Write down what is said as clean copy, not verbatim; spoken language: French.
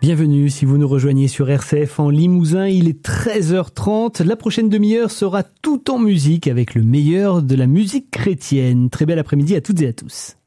Bienvenue si vous nous rejoignez sur RCF en Limousin, il est 13h30. La prochaine demi-heure sera tout en musique avec le meilleur de la musique chrétienne. Très bel après-midi à toutes et à tous.